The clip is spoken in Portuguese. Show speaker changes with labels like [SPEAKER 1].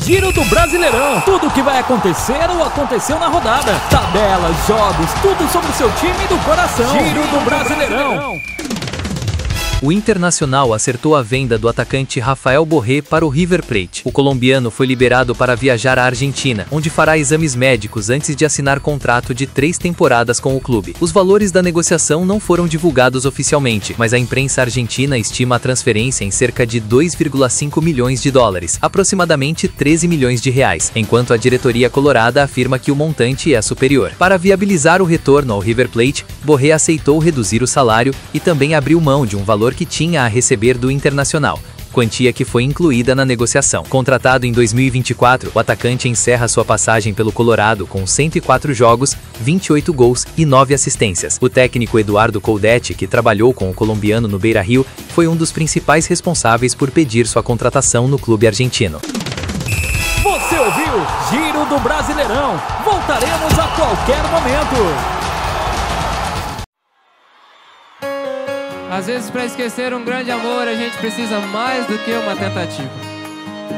[SPEAKER 1] Giro do Brasileirão. Tudo o que vai acontecer ou aconteceu na rodada. Tabelas, jogos, tudo sobre o seu time do coração. Giro do Brasileirão.
[SPEAKER 2] O Internacional acertou a venda do atacante Rafael Borré para o River Plate. O colombiano foi liberado para viajar à Argentina, onde fará exames médicos antes de assinar contrato de 3 temporadas com o clube. Os valores da negociação não foram divulgados oficialmente, mas a imprensa argentina estima a transferência em cerca de 2,5 milhões de dólares, aproximadamente 13 milhões de reais, enquanto a diretoria colorada afirma que o montante é superior. Para viabilizar o retorno ao River Plate, Borré aceitou reduzir o salário e também abriu mão de um valor que tinha a receber do Internacional, quantia que foi incluída na negociação. Contratado em 2024, o atacante encerra sua passagem pelo Colorado com 104 jogos, 28 gols e 9 assistências. O técnico Eduardo Coudet, que trabalhou com o colombiano no Beira-Rio, foi um dos principais responsáveis por pedir sua contratação no clube argentino.
[SPEAKER 1] Você ouviu Giro do Brasileirão. Voltaremos a qualquer momento.
[SPEAKER 3] Às vezes, para esquecer um grande amor, a gente precisa mais do que uma tentativa.